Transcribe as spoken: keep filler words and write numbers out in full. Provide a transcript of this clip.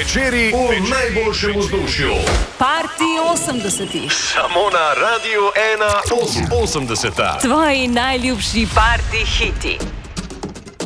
večeri v najboljšem vzdušju. Party osemdesetih. Samo na Radiu ena osemdeseta. Tvoji najljubši party hiti.